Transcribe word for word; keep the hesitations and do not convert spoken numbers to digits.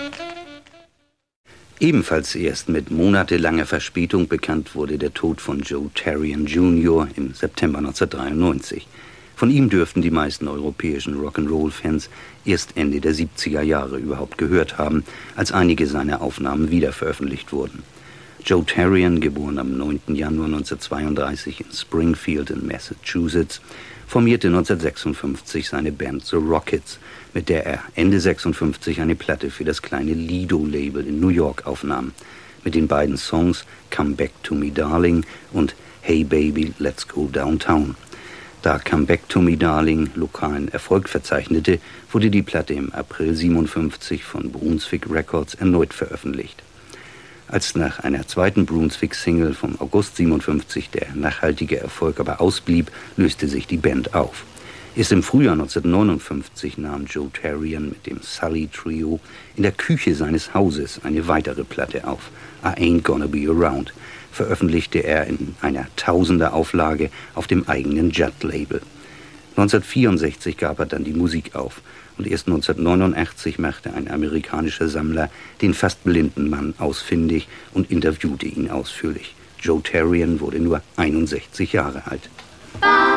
Ebenfalls erst mit monatelanger Verspätung bekannt wurde der Tod von Joe Tarian Junior im September neunzehnhundertdreiundneunzig. Von ihm dürften die meisten europäischen Rock'n'Roll-Fans erst Ende der siebziger Jahre überhaupt gehört haben, als einige seiner Aufnahmen wiederveröffentlicht wurden. Joe Tarian, geboren am neunten Januar neunzehnhundertzweiunddreißig in Springfield in Massachusetts, formierte neunzehnhundertsechsundfünfzig seine Band The Rockets, mit der er Ende sechsundfünfzig eine Platte für das kleine Lido-Label in New York aufnahm. Mit den beiden Songs Come Back to Me Darling und Hey Baby, Let's Go Downtown. Da Come Back to Me Darling lokalen Erfolg verzeichnete, wurde die Platte im April siebenundfünfzig von Brunswick Records erneut veröffentlicht. Als nach einer zweiten Brunswick-Single vom August siebenundfünfzig der nachhaltige Erfolg aber ausblieb, löste sich die Band auf. Erst im Frühjahr neunzehnhundertneunundfünfzig nahm Joe Tarian mit dem Sully Trio in der Küche seines Hauses eine weitere Platte auf, I Ain't Gonna Be Around, veröffentlichte er in einer Tausender-Auflage auf dem eigenen Judd-Label. neunzehnhundertvierundsechzig gab er dann die Musik auf und erst neunzehnhundertneunundachtzig machte ein amerikanischer Sammler den fast blinden Mann ausfindig und interviewte ihn ausführlich. Joe Tarian wurde nur einundsechzig Jahre alt.